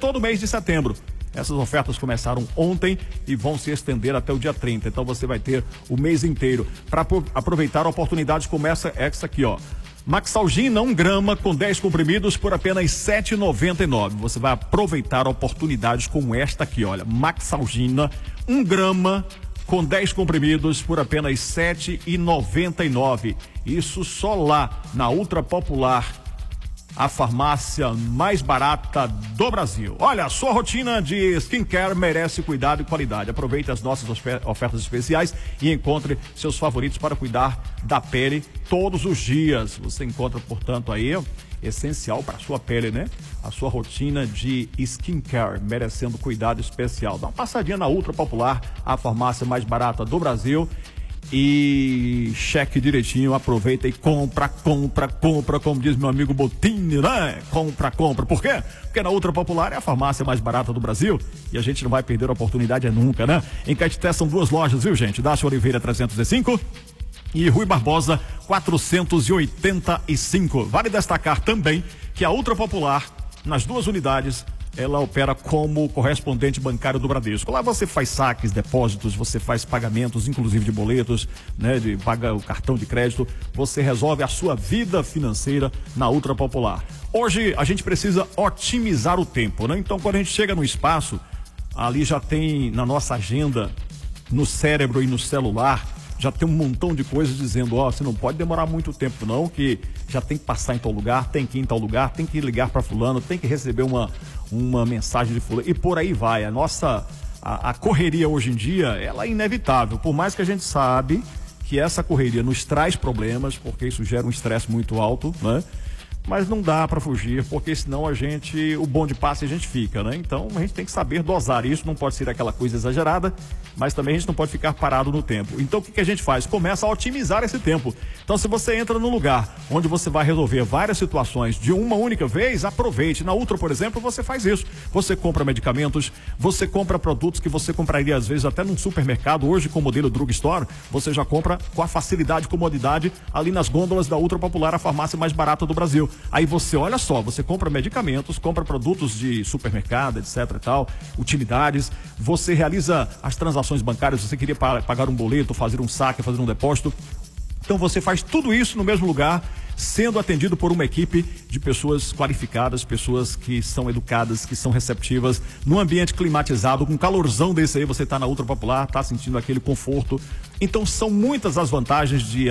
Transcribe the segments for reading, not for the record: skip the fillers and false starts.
todo mês de setembro. Essas ofertas começaram ontem e vão se estender até o dia 30. Então você vai ter o mês inteiro para aproveitar oportunidades como essa aqui, ó. Maxalgina 1 grama com 10 comprimidos por apenas R$ 7,99. Você vai aproveitar oportunidades como esta aqui, olha. Maxalgina 1 grama com 10 comprimidos por apenas R$ 7,99. Isso só lá na Ultra Popular, a farmácia mais barata do Brasil. Olha, a sua rotina de skincare merece cuidado e qualidade. Aproveite as nossas ofertas especiais e encontre seus favoritos para cuidar da pele todos os dias. Você encontra, portanto, aí, essencial para a sua pele, né? A sua rotina de skincare merecendo cuidado especial. Dá uma passadinha na Ultra Popular, a farmácia mais barata do Brasil. E cheque direitinho, aproveita e compra, como diz meu amigo Botini, né? Compra. Por quê? Porque na Ultra Popular é a farmácia mais barata do Brasil e a gente não vai perder a oportunidade nunca, né? Em Caetité são 2 lojas, viu, gente? Dácio Oliveira 305 e Rui Barbosa 485. Vale destacar também que a Ultra Popular, nas 2 unidades, ela opera como correspondente bancário do Bradesco. Lá você faz saques, depósitos, você faz pagamentos, inclusive de boletos, né? Paga o cartão de crédito. Você resolve a sua vida financeira na Ultra Popular. Hoje a gente precisa otimizar o tempo, né? Então quando a gente chega no espaço, ali já tem na nossa agenda, no cérebro e no celular, já tem um montão de coisas dizendo, ó, você não pode demorar muito tempo não, que já tem que passar em tal lugar, tem que ir em tal lugar, tem que ligar para fulano, tem que receber uma mensagem de fulano, e por aí vai. A correria hoje em dia, ela é inevitável, por mais que a gente sabe que essa correria nos traz problemas, porque isso gera um estresse muito alto, né? Mas não dá para fugir, porque senão o bonde passa e a gente fica, né? Então a gente tem que saber dosar isso, não pode ser aquela coisa exagerada, mas também a gente não pode ficar parado no tempo. Então o que a gente faz? Começa a otimizar esse tempo. Então se você entra num lugar onde você vai resolver várias situações de uma única vez, aproveite. Na Ultra, por exemplo, você faz isso. Você compra medicamentos, você compra produtos que você compraria às vezes até num supermercado. Hoje com o modelo drugstore, você já compra com a facilidade e comodidade ali nas gôndolas da Ultra Popular, a farmácia mais barata do Brasil. Aí você, olha só, você compra medicamentos, compra produtos de supermercado, etc e tal, utilidades, você realiza as transações bancárias, você queria pagar um boleto, fazer um saque, fazer um depósito. Então você faz tudo isso no mesmo lugar, sendo atendido por uma equipe de pessoas qualificadas, pessoas que são educadas, que são receptivas, num ambiente climatizado, com calorzão desse aí, você está na Ultra Popular, está sentindo aquele conforto. Então são muitas as vantagens de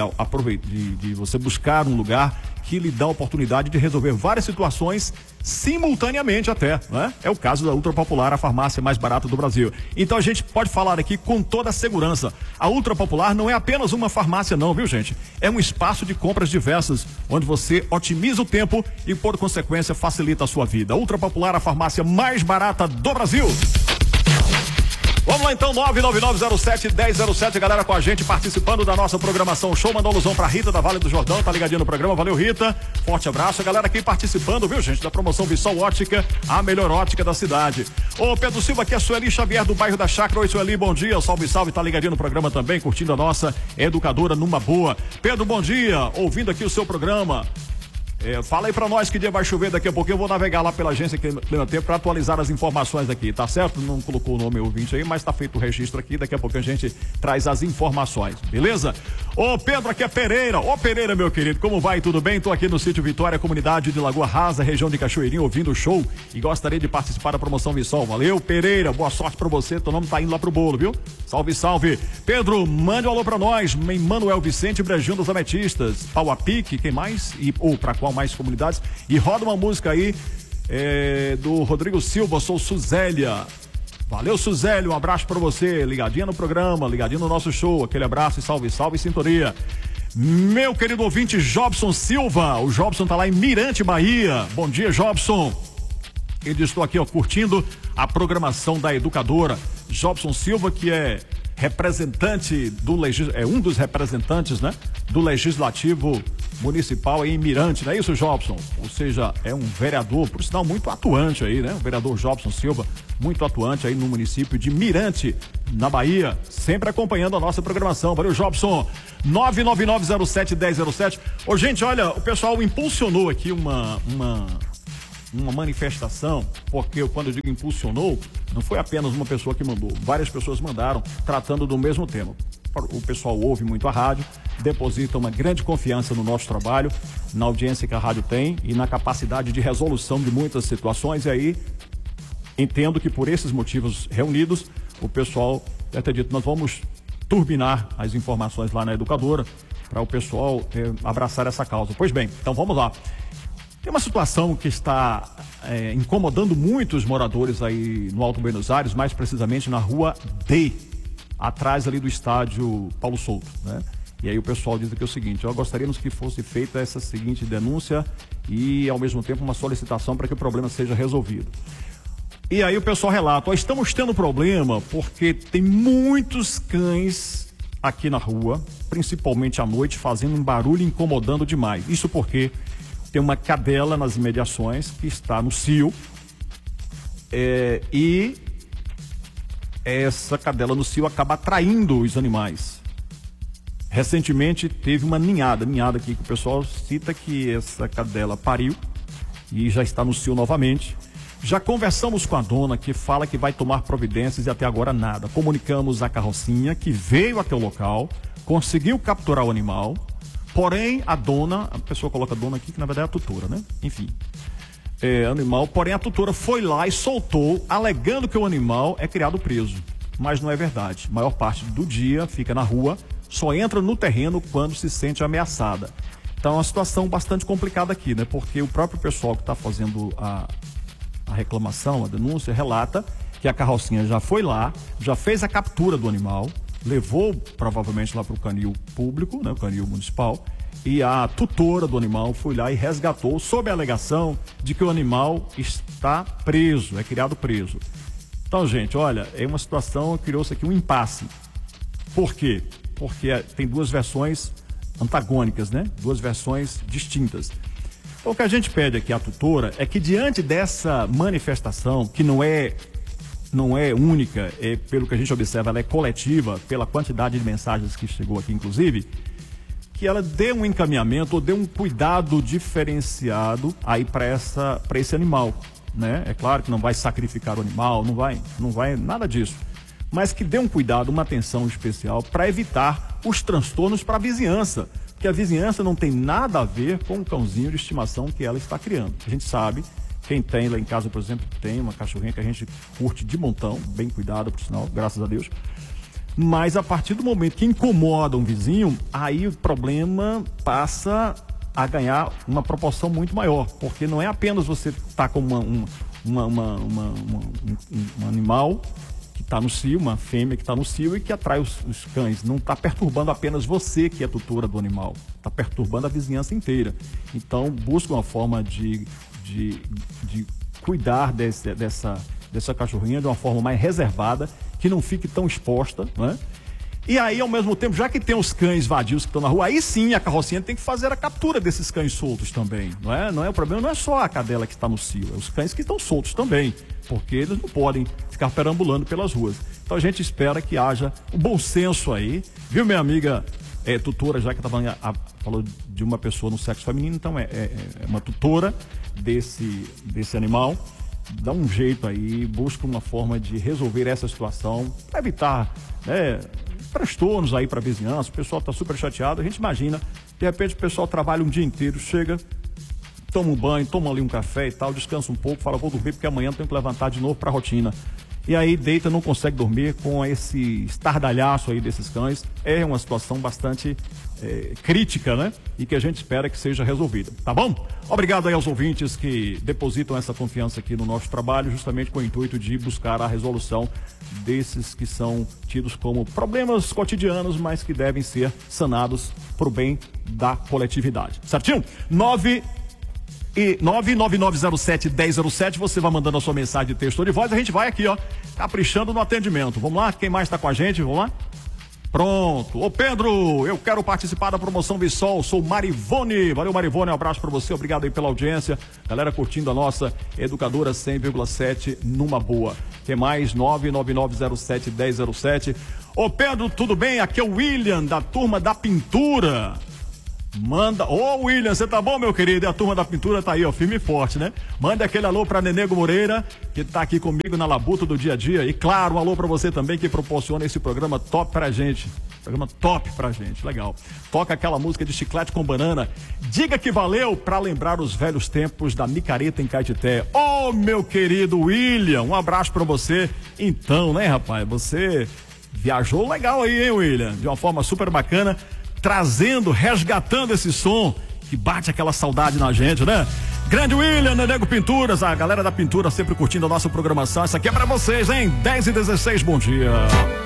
você buscar um lugar que lhe dá a oportunidade de resolver várias situações simultaneamente até, né? É o caso da Ultra Popular, a farmácia mais barata do Brasil. Então a gente pode falar aqui com toda a segurança. A Ultra Popular não é apenas uma farmácia não, viu, gente? É um espaço de compras diversas, onde você otimiza o tempo e, por consequência, facilita a sua vida. A Ultra Popular, a farmácia mais barata do Brasil. Vamos lá então, 99907-1007, galera com a gente participando da nossa programação show. Mandou alusão pra Rita da Vale do Jordão, tá ligadinho no programa, valeu Rita, forte abraço, a galera aqui participando, viu gente, da promoção Vissol Ótica, a melhor ótica da cidade. Ô Pedro Silva, aqui é a Sueli Xavier do bairro da Chácara. Oi Sueli, bom dia, salve, tá ligadinho no programa também, curtindo a nossa educadora numa boa. Pedro, bom dia, ouvindo aqui o seu programa. Fala aí pra nós que dia vai chover daqui a pouquinho. Eu vou navegar lá pela agência Clima Tempo pra atualizar as informações aqui, tá certo? Não colocou o nome ouvinte aí, mas tá feito o registro aqui. Daqui a pouco a gente traz as informações, beleza? Ô Pedro, aqui é Pereira. Ô Pereira, meu querido, como vai? Tudo bem? Tô aqui no sítio Vitória, comunidade de Lagoa Rasa, região de Cachoeirinho, ouvindo o show e gostaria de participar da promoção Vissol. Valeu, Pereira, boa sorte pra você. Teu nome tá indo lá pro bolo, viu? Salve, salve. Pedro, mande um alô pra nós. Manuel Vicente, Brejão dos Ametistas, Pau a Pique, quem mais? Ou pra qual mais comunidades, e roda uma música aí do Rodrigo Silva, sou Suzélia. Valeu, Suzélia, um abraço pra você, ligadinha no programa, ligadinha no nosso show, aquele abraço e salve, salve, sintonia. Meu querido ouvinte Jobson Silva, o Jobson tá lá em Mirante, Bahia. Bom dia, Jobson. Ele estou aqui, ó, curtindo a programação da educadora. Jobson Silva, que é representante um dos representantes, né, do Legislativo Municipal em Mirante, não é isso, Jobson? Ou seja, é um vereador, por sinal, muito atuante aí, né? O vereador Jobson Silva, muito atuante aí no município de Mirante, na Bahia, sempre acompanhando a nossa programação. Valeu, Jobson. 99907-1007. Ô, gente, olha, o pessoal impulsionou aqui uma manifestação, porque quando eu digo impulsionou, não foi apenas uma pessoa que mandou, várias pessoas mandaram, tratando do mesmo tema. O pessoal ouve muito a rádio, deposita uma grande confiança no nosso trabalho, na audiência que a rádio tem e na capacidade de resolução de muitas situações, e aí entendo que por esses motivos reunidos, o pessoal deve ter dito, nós vamos turbinar as informações lá na Educadora, para o pessoal abraçar essa causa. Pois bem, então vamos lá. Tem uma situação que está incomodando muitos moradores aí no Alto Buenos Aires, mais precisamente na Rua D, atrás ali do estádio Paulo Souto, né? E aí o pessoal diz aqui o seguinte, gostaríamos que fosse feita essa seguinte denúncia e ao mesmo tempo uma solicitação para que o problema seja resolvido. E aí o pessoal relata, estamos tendo problema porque tem muitos cães aqui na rua, principalmente à noite, fazendo um barulho incomodando demais. Isso porque tem uma cadela nas imediações que está no cio e essa cadela no cio acaba atraindo os animais. Recentemente teve uma ninhada aqui que o pessoal cita que essa cadela pariu e já está no cio novamente. Já conversamos com a dona que fala que vai tomar providências e até agora nada. Comunicamos a carrocinha que veio até o local, conseguiu capturar o animal, porém a dona, a pessoa coloca a dona aqui que na verdade é a tutora, né? Enfim, animal, porém a tutora foi lá e soltou, alegando que o animal é criado preso. Mas não é verdade. A maior parte do dia fica na rua, só entra no terreno quando se sente ameaçada. Então é uma situação bastante complicada aqui, né? Porque o próprio pessoal que está fazendo a reclamação, a denúncia, relata que a carrocinha já foi lá, já fez a captura do animal, levou provavelmente lá para o canil público, né, o canil municipal, e a tutora do animal foi lá e resgatou sob a alegação de que o animal está preso, é criado preso. Então, gente, olha, é uma situação, criou-se aqui um impasse. Por quê? Porque tem duas versões antagônicas, né? Duas versões distintas. Então, o que a gente pede aqui à tutora é que diante dessa manifestação, que não é única, pelo que a gente observa, ela é coletiva, pela quantidade de mensagens que chegou aqui, inclusive, que ela dê um encaminhamento ou dê um cuidado diferenciado aí para esse animal, né? É claro que não vai sacrificar o animal, não vai nada disso, mas que dê um cuidado, uma atenção especial para evitar os transtornos para a vizinhança, porque a vizinhança não tem nada a ver com o cãozinho de estimação que ela está criando. A gente sabe, quem tem lá em casa, por exemplo, tem uma cachorrinha que a gente curte de montão, bem cuidada, por sinal, graças a Deus. Mas a partir do momento que incomoda um vizinho, aí o problema passa a ganhar uma proporção muito maior, porque não é apenas você estar com um animal que está no cio, uma fêmea que está no cio e que atrai os cães. Não está perturbando apenas você que é tutora do animal, está perturbando a vizinhança inteira. Então busca uma forma de cuidar dessa cachorrinha de uma forma mais reservada, que não fique tão exposta, né? E aí, ao mesmo tempo, já que tem os cães vadios que estão na rua, aí sim a carrocinha tem que fazer a captura desses cães soltos também, não é? Não é o problema, não é só a cadela que está no cio, é os cães que estão soltos também, porque eles não podem ficar perambulando pelas ruas. Então a gente espera que haja um bom senso aí, viu, minha amiga tutora, já que falou de uma pessoa no sexo feminino, então é uma tutora desse animal. Dá um jeito aí, busca uma forma de resolver essa situação para evitar transtornos aí para a vizinhança. O pessoal está super chateado, a gente imagina, de repente o pessoal trabalha um dia inteiro, chega, toma um banho, toma ali um café e tal, descansa um pouco, fala, vou dormir porque amanhã tenho que levantar de novo para a rotina. E aí deita, não consegue dormir com esse estardalhaço aí desses cães. É uma situação bastante crítica, né? E que a gente espera que seja resolvida, tá bom? Obrigado aí aos ouvintes que depositam essa confiança aqui no nosso trabalho, justamente com o intuito de buscar a resolução desses que são tidos como problemas cotidianos, mas que devem ser sanados para o bem da coletividade. Certinho? 99907-1007, você vai mandando a sua mensagem de texto ou de voz, a gente vai aqui, caprichando no atendimento. Vamos lá? Quem mais está com a gente? Vamos lá? Pronto. Ô Pedro, eu quero participar da promoção Vissol, sou Marivone. Valeu, Marivone, um abraço para você, obrigado aí pela audiência. Galera curtindo a nossa Educadora 100,7 numa boa. Quem mais? 99907-1007. Ô Pedro, tudo bem? Aqui é o William, da turma da pintura. Manda, ô William, você tá bom, meu querido? E a turma da pintura tá aí, ó, firme e forte, né? Manda aquele alô pra Nenego Moreira, que tá aqui comigo na labuta do dia a dia. E claro, um alô pra você também que proporciona esse programa top pra gente. Programa top pra gente, legal. Toca aquela música de Chiclete com Banana. Diga que valeu, pra lembrar os velhos tempos da micareta em Caetité. Ô, meu querido William, um abraço pra você. Então, né, rapaz, você viajou legal aí, hein, William? De uma forma super bacana, trazendo, resgatando esse som que bate aquela saudade na gente, né? Grande William, Nenego Pinturas, a galera da pintura sempre curtindo a nossa programação. Essa aqui é pra vocês, hein? 10h16, bom dia.